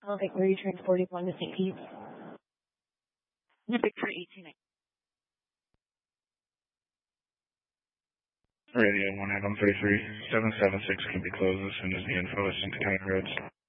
Like, where are you transporting on to St. Pete? Victor 18. Radio 1 Adam 33, 776 can be closed as soon as the info is into county roads.